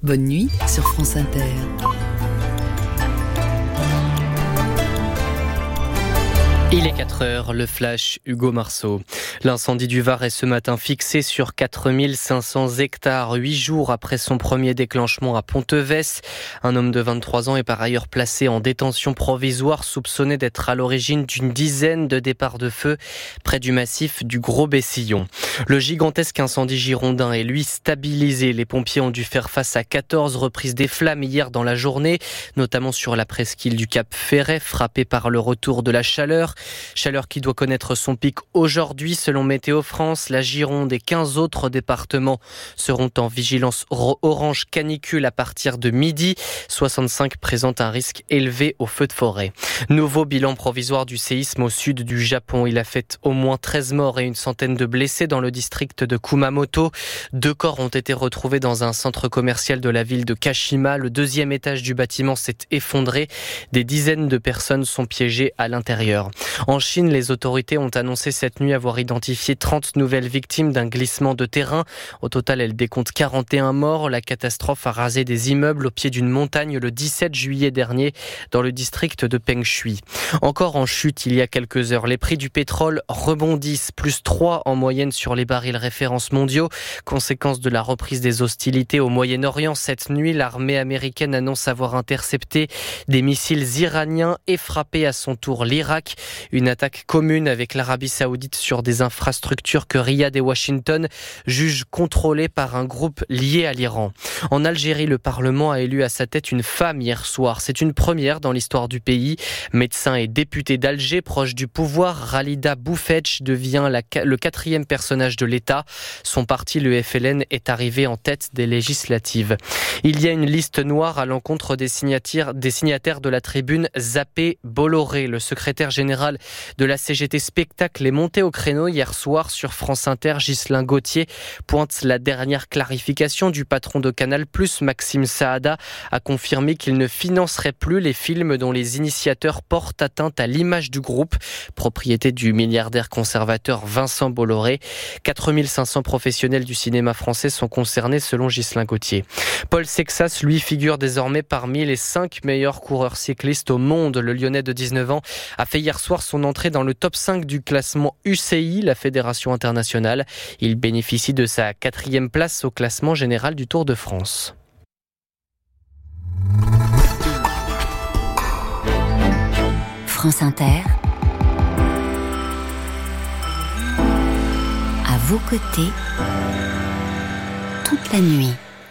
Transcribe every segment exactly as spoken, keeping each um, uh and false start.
Bonne nuit sur France Inter. Il est quatre heures, le flash, Hugo Marceau. L'incendie du Var est ce matin fixé sur quatre mille cinq cents hectares, huit jours après son premier déclenchement à Pontevès. Un homme de vingt-trois ans est par ailleurs placé en détention provisoire, soupçonné d'être à l'origine d'une dizaine de départs de feu près du massif du Gros-Bessillon. Le gigantesque incendie girondin est lui stabilisé. Les pompiers ont dû faire face à quatorze reprises des flammes hier dans la journée, notamment sur la presqu'île du Cap Ferret, frappée par le retour de la chaleur. Chaleur qui doit connaître son pic aujourd'hui. Selon Météo France, la Gironde et quinze autres départements seront en vigilance orange canicule à partir de midi. soixante-cinq présentent un risque élevé au feu de forêt. Nouveau bilan provisoire du séisme au sud du Japon. Il a fait au moins treize morts et une centaine de blessés dans le district de Kumamoto. Deux corps ont été retrouvés dans un centre commercial de la ville de Kashima. Le deuxième étage du bâtiment s'est effondré. Des dizaines de personnes sont piégées à l'intérieur. En Chine, les autorités ont annoncé cette nuit avoir identifié trente nouvelles victimes d'un glissement de terrain. Au total, elles décomptent quarante et un morts. La catastrophe a rasé des immeubles au pied d'une montagne le dix-sept juillet dernier dans le district de Pengshui. Encore en chute il y a quelques heures, les prix du pétrole rebondissent, plus trois en moyenne sur les barils références mondiaux. Conséquence de la reprise des hostilités au Moyen-Orient cette nuit, l'armée américaine annonce avoir intercepté des missiles iraniens et frappé à son tour l'Irak. Une attaque commune avec l'Arabie Saoudite sur des infrastructures que Riyad et Washington jugent contrôlées par un groupe lié à l'Iran. En Algérie, le Parlement a élu à sa tête une femme hier soir. C'est une première dans l'histoire du pays. Médecin et députée d'Alger, proche du pouvoir, Ralida Boufetch devient la, le quatrième personnage de l'État. Son parti, le F L N, est arrivé en tête des législatives. Il y a une liste noire à l'encontre des signataires, des signataires de la tribune Zappé Bolloré. Le secrétaire général de la C G T Spectacle est monté au créneau hier soir sur France Inter. Ghislain Gauthier pointe la dernière clarification du patron de Canal plus, Maxime Saada, a confirmé qu'il ne financerait plus les films dont les initiateurs portent atteinte à l'image du groupe, propriété du milliardaire conservateur Vincent Bolloré. quatre mille cinq cents professionnels du cinéma français sont concernés selon Ghislain Gauthier. Paul Sexas, lui, figure désormais parmi les cinq meilleurs coureurs cyclistes au monde. Le Lyonnais de dix-neuf ans a fait hier soir son entrée dans le top cinq du classement U C I, la fédération internationale. Il bénéficie de sa quatrième place au classement général du Tour de France. France Inter, à vos côtés, toute la nuit.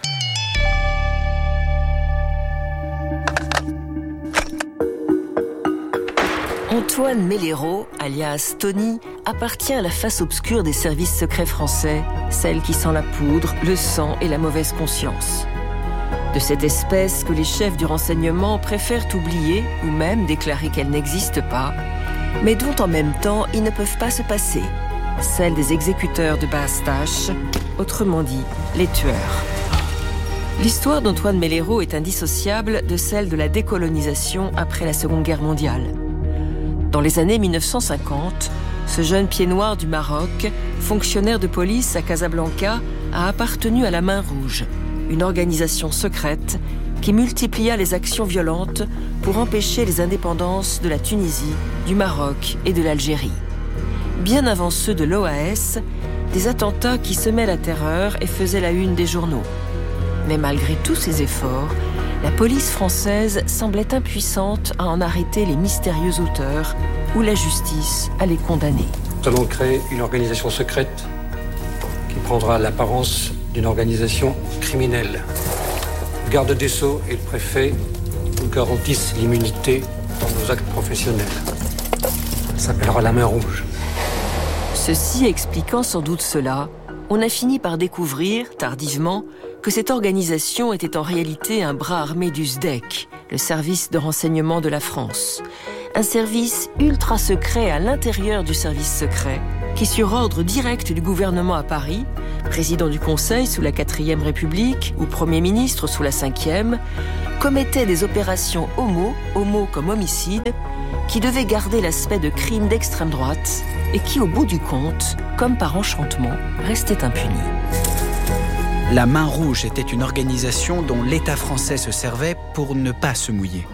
Antoine Mellero, alias Tony, appartient à la face obscure des services secrets français, celle qui sent la poudre, le sang et la mauvaise conscience. De cette espèce que les chefs du renseignement préfèrent oublier ou même déclarer qu'elle n'existe pas, mais dont en même temps ils ne peuvent pas se passer, celle des exécuteurs de basse tâche, autrement dit, les tueurs. L'histoire d'Antoine Mellero est indissociable de celle de la décolonisation après la Seconde Guerre mondiale. Dans les années mille neuf cent cinquante, ce jeune pied noir du Maroc, fonctionnaire de police à Casablanca, a appartenu à la Main Rouge, une organisation secrète qui multiplia les actions violentes pour empêcher les indépendances de la Tunisie, du Maroc et de l'Algérie. Bien avant ceux de l'O A S, des attentats qui semaient la terreur et faisaient la une des journaux. Mais malgré tous ces efforts, la police française semblait impuissante à en arrêter les mystérieux auteurs ou la justice à les condamner. Nous allons créer une organisation secrète qui prendra l'apparence d'une organisation criminelle. Le garde des Sceaux et le préfet nous garantissent l'immunité dans nos actes professionnels. Ça s'appellera la Main Rouge. Ceci expliquant sans doute cela, on a fini par découvrir, tardivement, que cette organisation était en réalité un bras armé du S D E C, le service de renseignement de la France. Un service ultra secret à l'intérieur du service secret, qui sur ordre direct du gouvernement à Paris, président du Conseil sous la quatrième République ou Premier ministre sous la cinquième, commettait des opérations homo, homo comme homicide, qui devaient garder l'aspect de crimes d'extrême droite et qui, au bout du compte, comme par enchantement, restaient impunis. La Main Rouge était une organisation dont l'État français se servait pour ne pas se mouiller.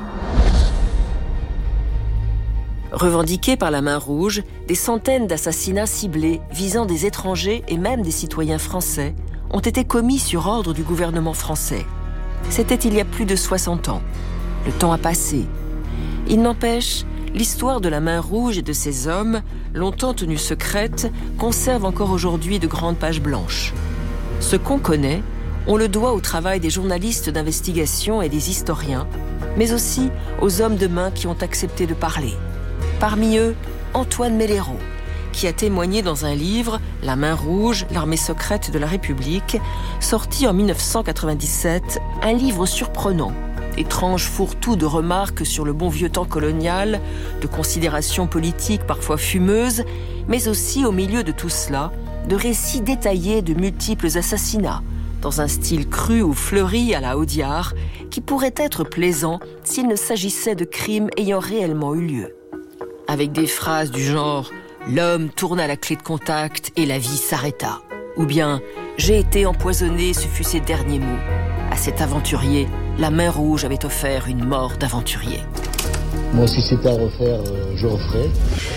Revendiqués par la Main Rouge, des centaines d'assassinats ciblés visant des étrangers et même des citoyens français ont été commis sur ordre du gouvernement français. C'était il y a plus de soixante ans. Le temps a passé. Il n'empêche, l'histoire de la Main Rouge et de ses hommes, longtemps tenue secrète, conserve encore aujourd'hui de grandes pages blanches. Ce qu'on connaît, on le doit au travail des journalistes d'investigation et des historiens, mais aussi aux hommes de main qui ont accepté de parler. Parmi eux, Antoine Melero, qui a témoigné dans un livre, La Main Rouge, l'armée secrète de la République, sorti en dix-neuf cent quatre-vingt-dix-sept, un livre surprenant, étrange fourre-tout de remarques sur le bon vieux temps colonial, de considérations politiques parfois fumeuses, mais aussi au milieu de tout cela, de récits détaillés de multiples assassinats, dans un style cru ou fleuri à la Audiard, qui pourrait être plaisant s'il ne s'agissait de crimes ayant réellement eu lieu. Avec des phrases du genre « L'homme tourna la clé de contact et la vie s'arrêta » ou bien « J'ai été empoisonné, ce fut ses derniers mots ». À cet aventurier, la Main Rouge avait offert une mort d'aventurier. Moi, si c'était à refaire, euh, je referais.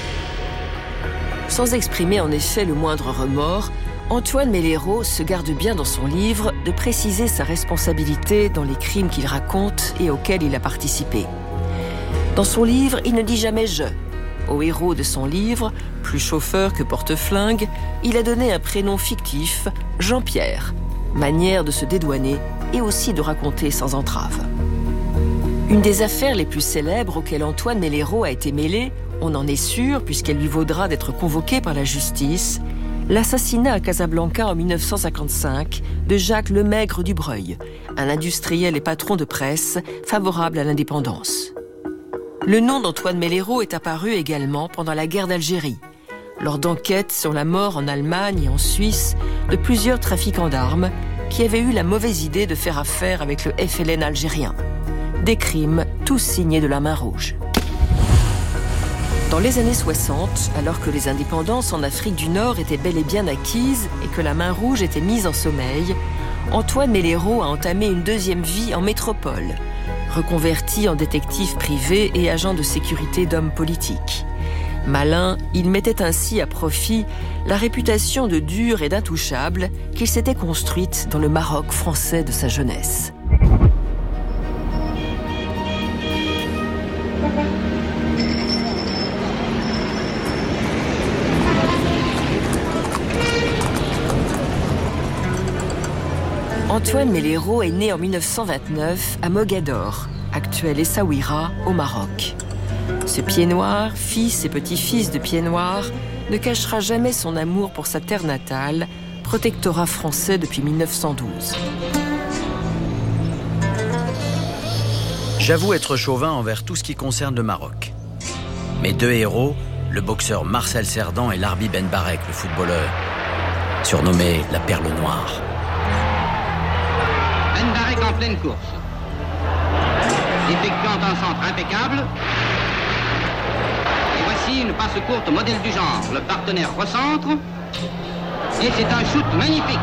Sans exprimer en effet le moindre remords, Antoine Melero se garde bien dans son livre de préciser sa responsabilité dans les crimes qu'il raconte et auxquels il a participé. Dans son livre, il ne dit jamais « je ». Au héros de son livre, plus chauffeur que porte-flingue, il a donné un prénom fictif, Jean-Pierre, manière de se dédouaner et aussi de raconter sans entrave. Une des affaires les plus célèbres auxquelles Antoine Melero a été mêlé, on en est sûr puisqu'elle lui vaudra d'être convoqué par la justice, l'assassinat à Casablanca en dix-neuf cent cinquante-cinq de Jacques Lemaigre du Breuil, un industriel et patron de presse favorable à l'indépendance. Le nom d'Antoine Melero est apparu également pendant la guerre d'Algérie, lors d'enquêtes sur la mort en Allemagne et en Suisse de plusieurs trafiquants d'armes qui avaient eu la mauvaise idée de faire affaire avec le F L N algérien. Des crimes tous signés de la Main Rouge. Dans les années soixante, alors que les indépendances en Afrique du Nord étaient bel et bien acquises et que la Main Rouge était mise en sommeil, Antoine Melero a entamé une deuxième vie en métropole, reconverti en détective privé et agent de sécurité d'hommes politiques. Malin, il mettait ainsi à profit la réputation de dur et d'intouchable qu'il s'était construite dans le Maroc français de sa jeunesse. Antoine Melero est né en dix-neuf cent vingt-neuf à Mogador, actuel Essaouira, au Maroc. Ce pied-noir, fils et petit-fils de pied-noir, ne cachera jamais son amour pour sa terre natale, protectorat français depuis dix-neuf cent douze. J'avoue être chauvin envers tout ce qui concerne le Maroc. Mes deux héros, le boxeur Marcel Cerdan et l'Arbi Ben Barek, le footballeur, surnommé la Perle Noire. Ben Barek en pleine course, effectuant un centre impeccable. Et voici une passe courte modèle du genre. Le partenaire recentre. Et c'est un shoot magnifique.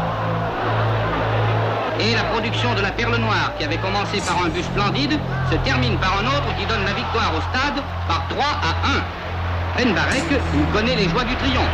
Et la production de la Perle Noire, qui avait commencé par un but splendide, se termine par un autre qui donne la victoire au stade par trois à un. Ben Barek, il connaît les joies du triomphe.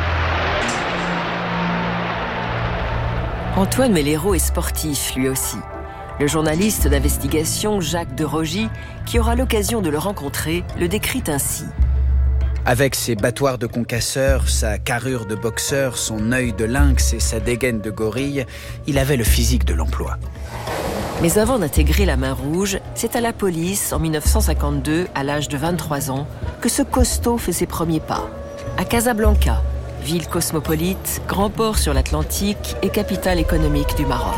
Antoine Melero est sportif, lui aussi. Le journaliste d'investigation Jacques de Rogy, qui aura l'occasion de le rencontrer, le décrit ainsi. Avec ses battoirs de concasseur, sa carrure de boxeur, son œil de lynx et sa dégaine de gorille, il avait le physique de l'emploi. Mais avant d'intégrer la Main Rouge, c'est à la police, en dix-neuf cent cinquante-deux, à l'âge de vingt-trois ans, que ce costaud fait ses premiers pas. À Casablanca, ville cosmopolite, grand port sur l'Atlantique et capitale économique du Maroc.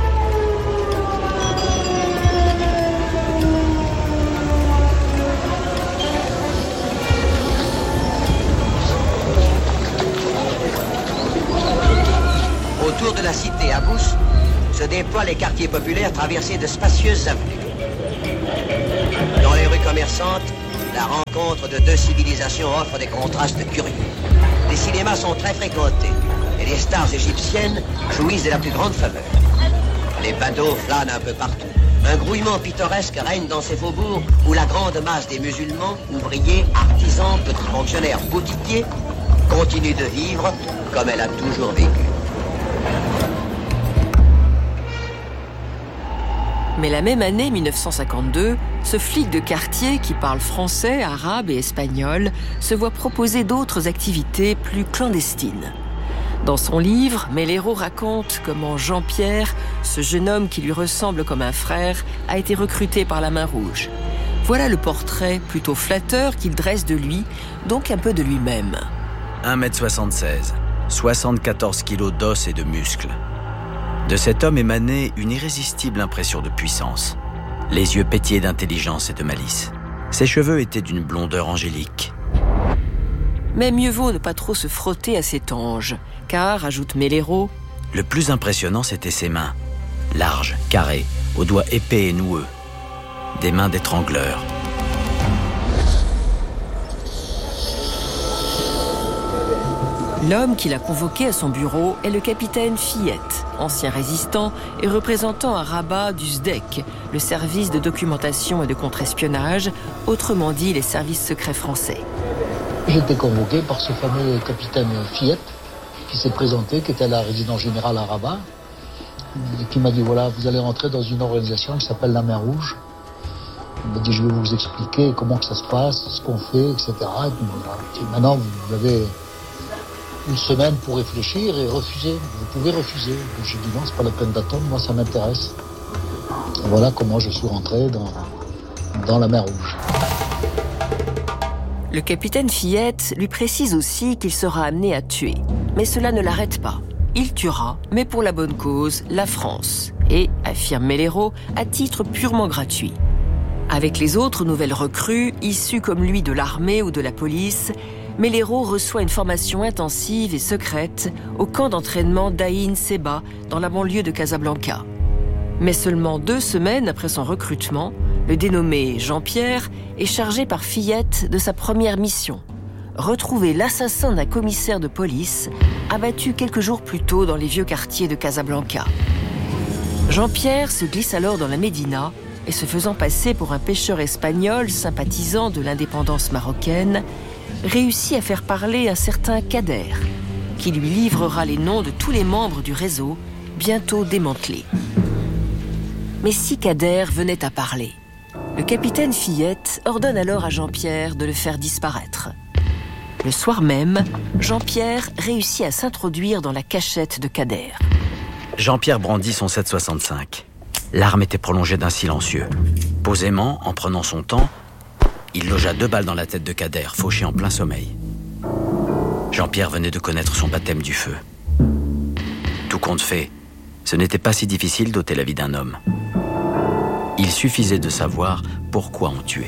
Autour de la cité Abous se déploient les quartiers populaires traversés de spacieuses avenues. Dans les rues commerçantes, la rencontre de deux civilisations offre des contrastes curieux. Les cinémas sont très fréquentés et les stars égyptiennes jouissent de la plus grande faveur. Les badauds flânent un peu partout. Un grouillement pittoresque règne dans ces faubourgs où la grande masse des musulmans, ouvriers, artisans, petits fonctionnaires, boutiquiers, continue de vivre comme elle a toujours vécu. Mais la même année, mille neuf cent cinquante-deux, ce flic de quartier qui parle français, arabe et espagnol se voit proposer d'autres activités plus clandestines. Dans son livre, Melero raconte comment Jean-Pierre, ce jeune homme qui lui ressemble comme un frère, a été recruté par la Main Rouge. Voilà le portrait plutôt flatteur qu'il dresse de lui, donc un peu de lui-même. un mètre soixante-seize, soixante-quatorze kilos d'os et de muscles. De cet homme émanait une irrésistible impression de puissance. Les yeux pétillaient d'intelligence et de malice. Ses cheveux étaient d'une blondeur angélique. Mais mieux vaut ne pas trop se frotter à cet ange, car, ajoute Melero, le plus impressionnant, c'était ses mains. Larges, carrées, aux doigts épais et noueux. Des mains d'étrangleur. L'homme qui l'a convoqué à son bureau est le capitaine Fillette, ancien résistant et représentant à Rabat du S D E C, le service de documentation et de contre-espionnage, autrement dit les services secrets français. J'ai été convoqué par ce fameux capitaine Fillette qui s'est présenté, qui était la résidence générale à Rabat, et qui m'a dit voilà, vous allez rentrer dans une organisation qui s'appelle la Main Rouge. Il m'a dit je vais vous expliquer comment que ça se passe, ce qu'on fait, et cetera. Et puis, voilà. Et maintenant vous avez une semaine pour réfléchir et refuser. Vous pouvez refuser. J'ai dit non, c'est pas la peine d'attendre, moi ça m'intéresse. Et voilà comment je suis rentré dans, dans la Main Rouge. Le capitaine Fillette lui précise aussi qu'il sera amené à tuer. Mais cela ne l'arrête pas. Il tuera, mais pour la bonne cause, la France. Et, affirme Melero, à titre purement gratuit. Avec les autres nouvelles recrues, issues comme lui de l'armée ou de la police, Melero reçoit une formation intensive et secrète au camp d'entraînement d'Aïn Seba, dans la banlieue de Casablanca. Mais seulement deux semaines après son recrutement, le dénommé Jean-Pierre est chargé par Fillette de sa première mission, retrouver l'assassin d'un commissaire de police abattu quelques jours plus tôt dans les vieux quartiers de Casablanca. Jean-Pierre se glisse alors dans la Médina et, se faisant passer pour un pêcheur espagnol sympathisant de l'indépendance marocaine, réussit à faire parler un certain Kader, qui lui livrera les noms de tous les membres du réseau, bientôt démantelé. Mais si Kader venait à parler, le capitaine Fillette ordonne alors à Jean-Pierre de le faire disparaître. Le soir même, Jean-Pierre réussit à s'introduire dans la cachette de Kader. Jean-Pierre brandit son sept soixante-cinq. L'arme était prolongée d'un silencieux. Posément, en prenant son temps, il logea deux balles dans la tête de Kader, fauché en plein sommeil. Jean-Pierre venait de connaître son baptême du feu. Tout compte fait, ce n'était pas si difficile d'ôter la vie d'un homme. Il suffisait de savoir pourquoi on tuait.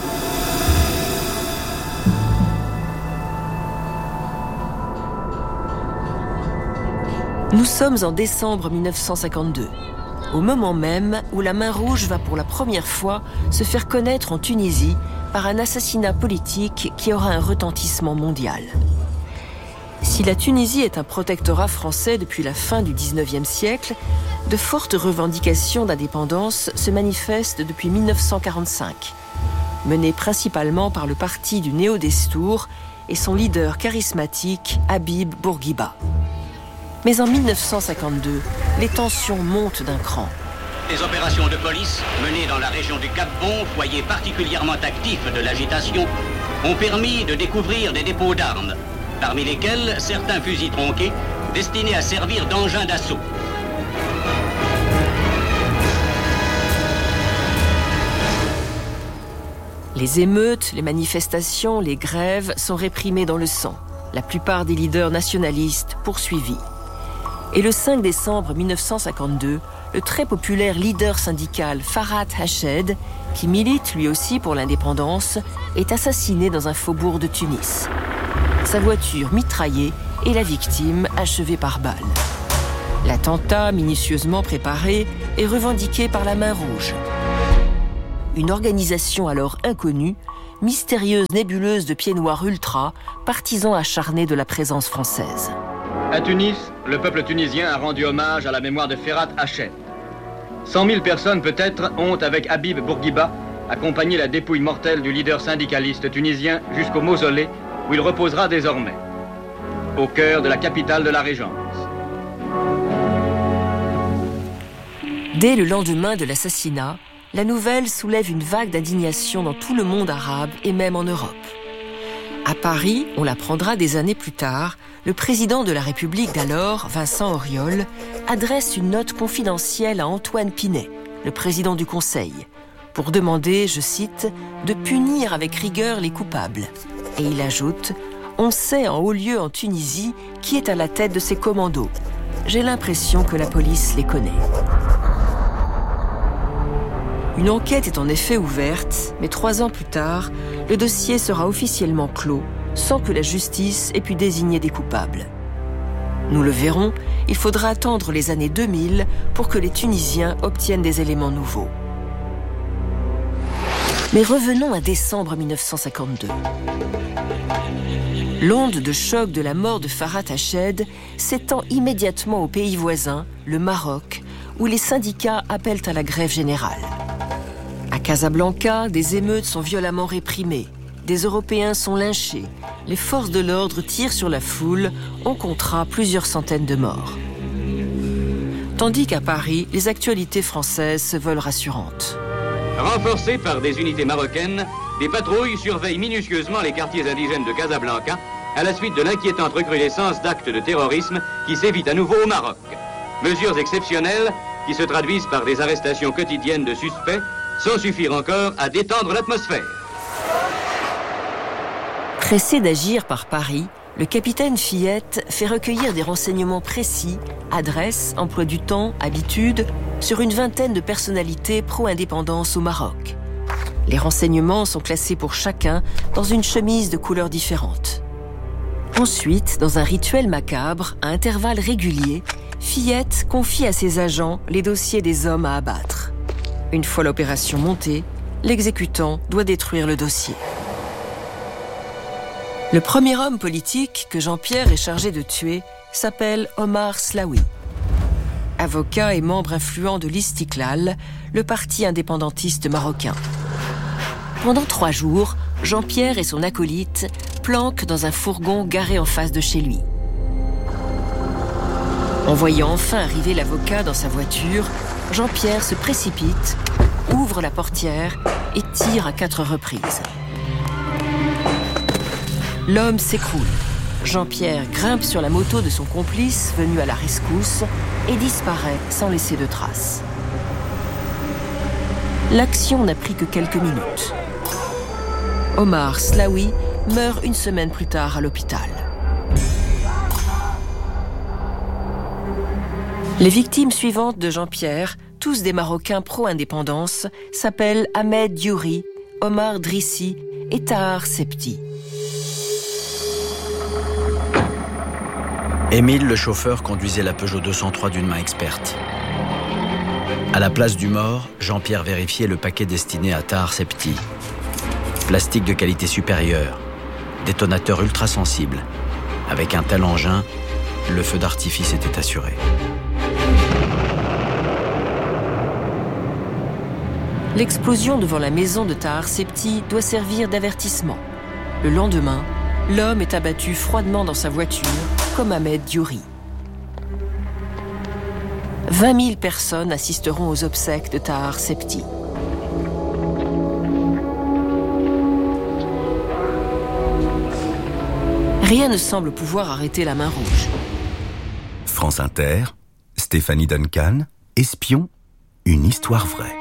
Nous sommes en décembre mille neuf cent cinquante-deux, au moment même où la Main Rouge va pour la première fois se faire connaître en Tunisie par un assassinat politique qui aura un retentissement mondial. Si la Tunisie est un protectorat français depuis la fin du dix-neuvième siècle, de fortes revendications d'indépendance se manifestent depuis mille neuf cent quarante-cinq, menées principalement par le parti du Néo-Destour et son leader charismatique Habib Bourguiba. Mais en mille neuf cent cinquante-deux, les tensions montent d'un cran. Les opérations de police menées dans la région du Cap-Bon, foyer particulièrement actif de l'agitation, ont permis de découvrir des dépôts d'armes, parmi lesquels certains fusils tronqués destinés à servir d'engins d'assaut. Les émeutes, les manifestations, les grèves sont réprimées dans le sang. La plupart des leaders nationalistes poursuivis. Et le cinq décembre mille neuf cent cinquante-deux, le très populaire leader syndical Farhat Hached, qui milite lui aussi pour l'indépendance, est assassiné dans un faubourg de Tunis. Sa voiture mitraillée et la victime achevée par balle. L'attentat, minutieusement préparé, est revendiqué par la Main Rouge. Une organisation alors inconnue, mystérieuse nébuleuse de pieds noirs ultra, partisans acharnés de la présence française. À Tunis, le peuple tunisien a rendu hommage à la mémoire de Farhat Hached. cent mille personnes peut-être ont, avec Habib Bourguiba, accompagné la dépouille mortelle du leader syndicaliste tunisien jusqu'au mausolée où il reposera désormais, au cœur de la capitale de la Régence. Dès le lendemain de l'assassinat, la nouvelle soulève une vague d'indignation dans tout le monde arabe et même en Europe. À Paris, on l'apprendra des années plus tard, le président de la République d'alors, Vincent Auriol, adresse une note confidentielle à Antoine Pinay, le président du Conseil, pour demander, je cite, de punir avec rigueur les coupables. Et il ajoute « On sait en haut lieu en Tunisie qui est à la tête de ces commandos. J'ai l'impression que la police les connaît. » Une enquête est en effet ouverte, mais trois ans plus tard, le dossier sera officiellement clos, sans que la justice ait pu désigner des coupables. Nous le verrons, il faudra attendre les années deux mille pour que les Tunisiens obtiennent des éléments nouveaux. Mais revenons à décembre mille neuf cent cinquante-deux. L'onde de choc de la mort de Farhat Hached s'étend immédiatement au pays voisin, le Maroc, où les syndicats appellent à la grève générale. À Casablanca, des émeutes sont violemment réprimées, des Européens sont lynchés, les forces de l'ordre tirent sur la foule, on comptera plusieurs centaines de morts. Tandis qu'à Paris, les actualités françaises se veulent rassurantes. Renforcées par des unités marocaines, des patrouilles surveillent minutieusement les quartiers indigènes de Casablanca à la suite de l'inquiétante recrudescence d'actes de terrorisme qui sévit à nouveau au Maroc. Mesures exceptionnelles qui se traduisent par des arrestations quotidiennes de suspects sans suffire encore à détendre l'atmosphère. Pressé d'agir par Paris, le capitaine Fillette fait recueillir des renseignements précis, adresses, emploi du temps, habitudes, sur une vingtaine de personnalités pro-indépendance au Maroc. Les renseignements sont classés pour chacun dans une chemise de couleurs différentes. Ensuite, dans un rituel macabre, à intervalles réguliers, Fillette confie à ses agents les dossiers des hommes à abattre. Une fois l'opération montée, l'exécutant doit détruire le dossier. Le premier homme politique que Jean-Pierre est chargé de tuer s'appelle Omar Slaoui. Avocat et membre influent de l'Istiklal, le parti indépendantiste marocain. Pendant trois jours, Jean-Pierre et son acolyte planquent dans un fourgon garé en face de chez lui. En voyant enfin arriver l'avocat dans sa voiture, Jean-Pierre se précipite, ouvre la portière et tire à quatre reprises. L'homme s'écroule. Jean-Pierre grimpe sur la moto de son complice venu à la rescousse et disparaît sans laisser de traces. L'action n'a pris que quelques minutes. Omar Slaoui meurt une semaine plus tard à l'hôpital. Les victimes suivantes de Jean-Pierre, tous des Marocains pro-indépendance, s'appellent Ahmed Diouri, Omar Drissi et Tahar Septi. Émile, le chauffeur, conduisait la Peugeot deux cent trois d'une main experte. À la place du mort, Jean-Pierre vérifiait le paquet destiné à Tahar Septi. Plastique de qualité supérieure, détonateur ultra sensible. Avec un tel engin, le feu d'artifice était assuré. L'explosion devant la maison de Tahar Septi doit servir d'avertissement. Le lendemain, l'homme est abattu froidement dans sa voiture, comme Ahmed Diouri. vingt mille personnes assisteront aux obsèques de Tahar Septi. Rien ne semble pouvoir arrêter la main rouge. France Inter, Stéphanie Duncan, Espion, une histoire vraie.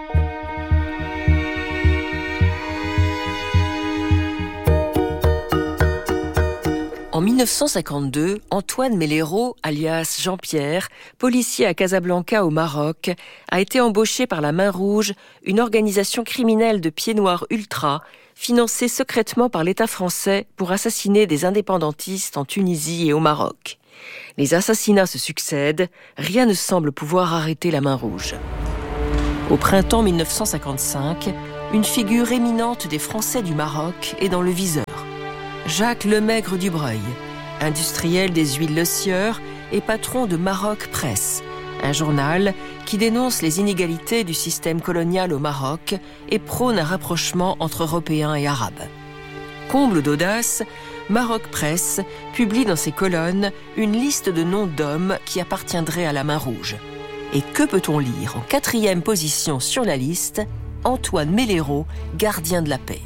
En mille neuf cent cinquante-deux, Antoine Mellero, alias Jean-Pierre, policier à Casablanca au Maroc, a été embauché par la Main Rouge, une organisation criminelle de pieds noirs ultra, financée secrètement par l'État français pour assassiner des indépendantistes en Tunisie et au Maroc. Les assassinats se succèdent, rien ne semble pouvoir arrêter la Main Rouge. Au printemps mille neuf cent cinquante-cinq, une figure éminente des Français du Maroc est dans le viseur. Jacques Lemaigre Dubreuil, industriel des huiles Le Sieur et patron de Maroc Presse, un journal qui dénonce les inégalités du système colonial au Maroc et prône un rapprochement entre Européens et Arabes. Comble d'audace, Maroc Presse publie dans ses colonnes une liste de noms d'hommes qui appartiendraient à la Main Rouge. Et que peut-on lire en quatrième position sur la liste ? Antoine Melero, gardien de la paix.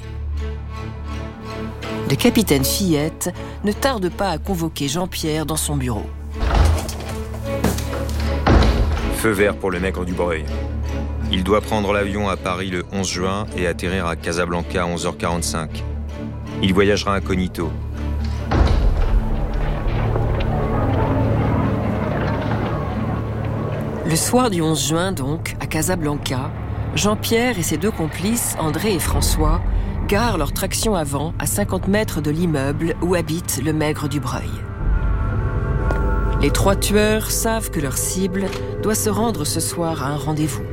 Le capitaine Fillette ne tarde pas à convoquer Jean-Pierre dans son bureau. Feu vert pour le Maigre du Breuil. Il doit prendre l'avion à Paris le onze juin et atterrir à Casablanca à onze heures quarante-cinq. Il voyagera incognito. Le soir du onze juin, donc, à Casablanca, Jean-Pierre et ses deux complices, André et François, garent leur traction avant à cinquante mètres de l'immeuble où habite le Maigre du Breuil. Les trois tueurs savent que leur cible doit se rendre ce soir à un rendez-vous.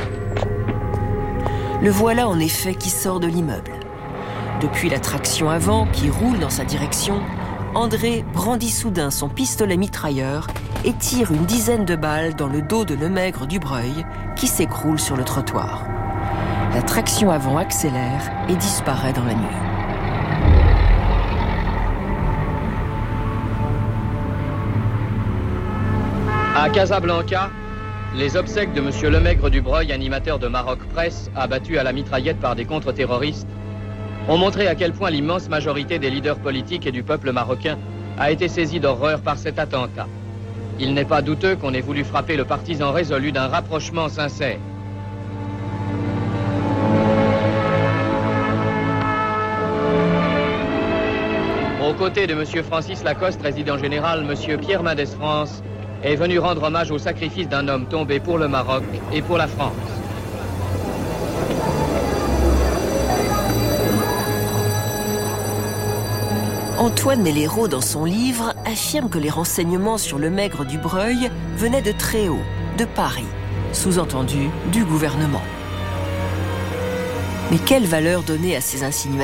Le voilà en effet qui sort de l'immeuble. Depuis la traction avant qui roule dans sa direction, André brandit soudain son pistolet mitrailleur et tire une dizaine de balles dans le dos de le Maigre du Breuil qui s'écroule sur le trottoir. La traction avant accélère et disparaît dans la nuit. À Casablanca, les obsèques de Monsieur Lemaigre du Breuil, animateur de Maroc Presse, abattu à la mitraillette par des contre-terroristes, ont montré à quel point l'immense majorité des leaders politiques et du peuple marocain a été saisie d'horreur par cet attentat. Il n'est pas douteux qu'on ait voulu frapper le partisan résolu d'un rapprochement sincère. Aux côtés de Monsieur Francis Lacoste, président général, Monsieur Pierre Mendès France est venu rendre hommage au sacrifice d'un homme tombé pour le Maroc et pour la France. Antoine Melero, dans son livre, affirme que les renseignements sur le Maigre du Breuil venaient de très haut, de Paris, sous-entendu du gouvernement. Mais quelle valeur donner à ces insinuations ?